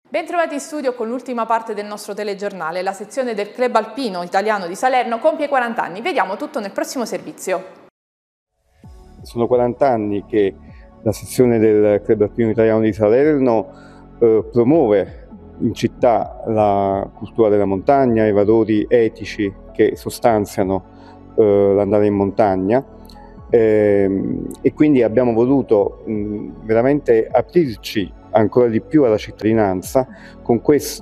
Bentrovati in studio con l'ultima parte del nostro telegiornale. La sezione del Club Alpino Italiano di Salerno compie 40 anni. Vediamo tutto nel prossimo servizio. Sono 40 anni che la sezione del Club Alpino Italiano di Salerno promuove in città la cultura della montagna, i valori etici che sostanziano l'andare in montagna. E quindi abbiamo voluto veramente aprirci ancora di più alla cittadinanza con questi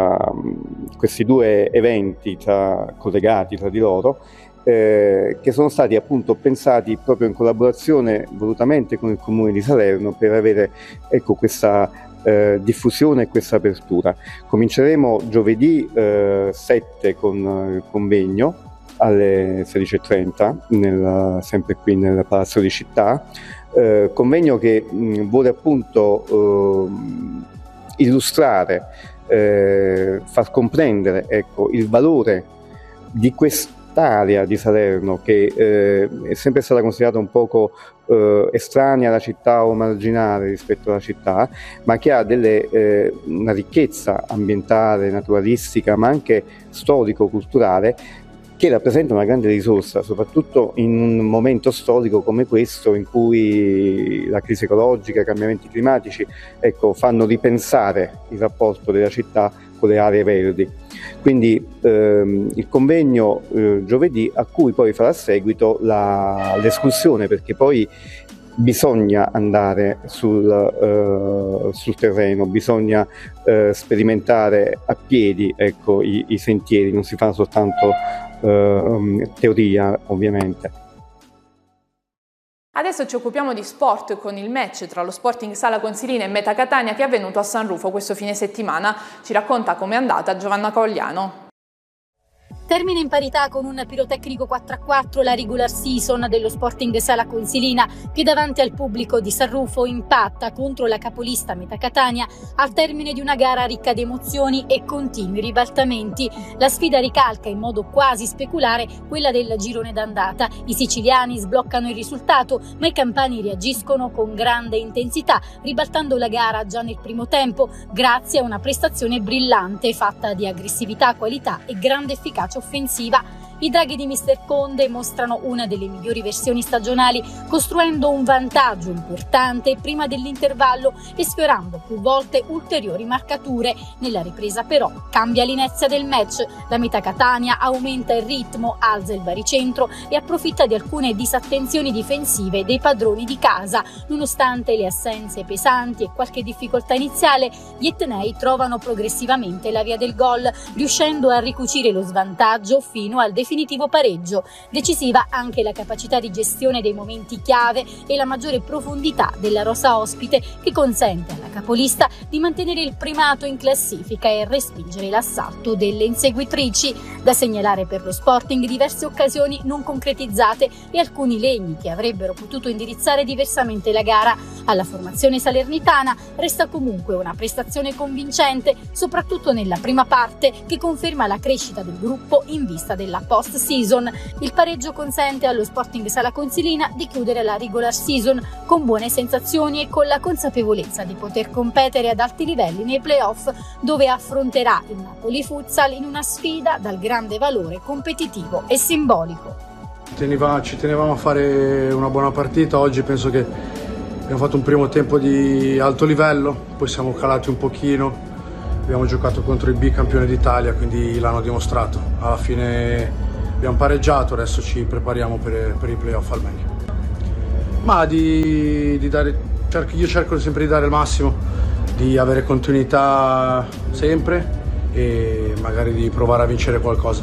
due eventi collegati tra di loro, che sono stati appunto pensati proprio in collaborazione volutamente con il Comune di Salerno per avere questa diffusione e questa apertura. Cominceremo giovedì 7 con il convegno alle 16:30 sempre qui nel Palazzo di Città, convegno che vuole appunto illustrare, far comprendere il valore di quest'area di Salerno che è sempre stata considerata un poco estranea alla città o marginale rispetto alla città, ma che ha una ricchezza ambientale, naturalistica, ma anche storico-culturale, che rappresenta una grande risorsa, soprattutto in un momento storico come questo in cui la crisi ecologica, i cambiamenti climatici fanno ripensare il rapporto della città con le aree verdi. Quindi il convegno giovedì, a cui poi farà seguito l'escursione, perché poi bisogna andare sul terreno, bisogna sperimentare a piedi i sentieri, non si fa soltanto teoria, ovviamente. Adesso ci occupiamo di sport con il match tra lo Sporting Sala Consilina e Meta Catania che è avvenuto a San Rufo questo fine settimana. Ci racconta com'è andata Giovanna Cogliano. Termina in parità con un pirotecnico 4-4 la regular season dello Sporting Sala Consilina, che davanti al pubblico di San Rufo impatta contro la capolista Meta Catania al termine di una gara ricca di emozioni e continui ribaltamenti. La sfida ricalca in modo quasi speculare quella del girone d'andata. I siciliani sbloccano il risultato, ma i campani reagiscono con grande intensità, ribaltando la gara già nel primo tempo, grazie a una prestazione brillante fatta di aggressività, qualità e grande efficacia offensiva. I draghi di Mister Conde mostrano una delle migliori versioni stagionali, costruendo un vantaggio importante prima dell'intervallo e sfiorando più volte ulteriori marcature. Nella ripresa però cambia l'inezia del match. La Meta Catania aumenta il ritmo, alza il baricentro e approfitta di alcune disattenzioni difensive dei padroni di casa. Nonostante le assenze pesanti e qualche difficoltà iniziale, gli etnei trovano progressivamente la via del gol, riuscendo a ricucire lo svantaggio fino al definitivo pareggio. Decisiva anche la capacità di gestione dei momenti chiave e la maggiore profondità della rosa ospite, che consente alla capolista di mantenere il primato in classifica e respingere l'assalto delle inseguitrici. Da segnalare per lo Sporting diverse occasioni non concretizzate e alcuni legni che avrebbero potuto indirizzare diversamente la gara. Alla formazione salernitana resta comunque una prestazione convincente, soprattutto nella prima parte, che conferma la crescita del gruppo in vista della post-season. Il pareggio consente allo Sporting Sala Consilina di chiudere la regular season con buone sensazioni e con la consapevolezza di poter competere ad alti livelli nei playoff, dove affronterà il Napoli Futsal in una sfida dal grande valore competitivo e simbolico. Ci tenevamo a fare una buona partita. Oggi penso che abbiamo fatto un primo tempo di alto livello, poi siamo calati un pochino. Abbiamo giocato contro il bicampione d'Italia, quindi l'hanno dimostrato. Alla fine abbiamo pareggiato, adesso ci prepariamo per i playoff al meglio. Ma io cerco sempre di dare il massimo, di avere continuità sempre e magari di provare a vincere qualcosa.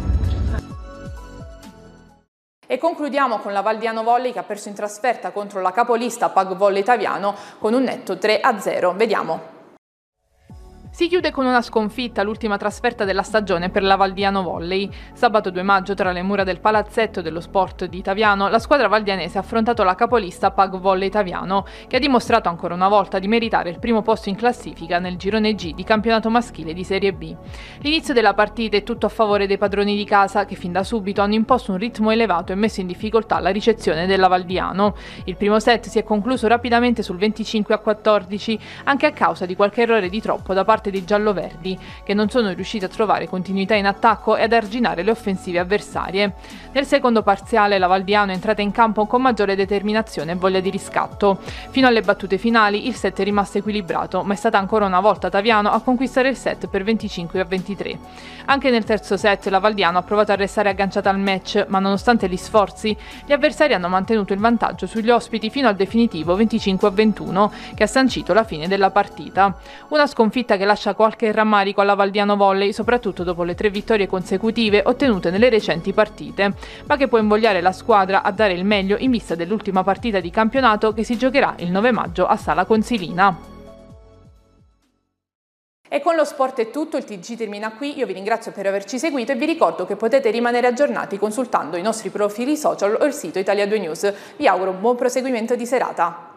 E concludiamo con la Valdiano Volley che ha perso in trasferta contro la capolista Pag Volley Taviano con un netto 3-0. Vediamo. Si chiude con una sconfitta l'ultima trasferta della stagione per la Valdiano Volley. Sabato 2 maggio, tra le mura del palazzetto dello sport di Taviano, la squadra valdianese ha affrontato la capolista Pag Volley Taviano, che ha dimostrato ancora una volta di meritare il primo posto in classifica nel girone G di campionato maschile di Serie B. L'inizio della partita è tutto a favore dei padroni di casa, che fin da subito hanno imposto un ritmo elevato e messo in difficoltà la ricezione della Valdiano. Il primo set si è concluso rapidamente sul 25-14, anche a causa di qualche errore di troppo da parte parte dei gialloverdi, che non sono riusciti a trovare continuità in attacco e ad arginare le offensive avversarie. Nel secondo parziale la Valdiano è entrata in campo con maggiore determinazione e voglia di riscatto. Fino alle battute finali il set è rimasto equilibrato, ma è stata ancora una volta Taviano a conquistare il set per 25-23. Anche nel terzo set la Valdiano ha provato a restare agganciata al match, ma nonostante gli sforzi, gli avversari hanno mantenuto il vantaggio sugli ospiti fino al definitivo 25-21, che ha sancito la fine della partita. Una sconfitta che lascia qualche rammarico alla Valdiano Volley, soprattutto dopo le 3 vittorie consecutive ottenute nelle recenti partite, ma che può invogliare la squadra a dare il meglio in vista dell'ultima partita di campionato che si giocherà il 9 maggio a Sala Consilina. E con lo sport è tutto, il TG termina qui, io vi ringrazio per averci seguito e vi ricordo che potete rimanere aggiornati consultando i nostri profili social o il sito Italia 2 News. Vi auguro un buon proseguimento di serata.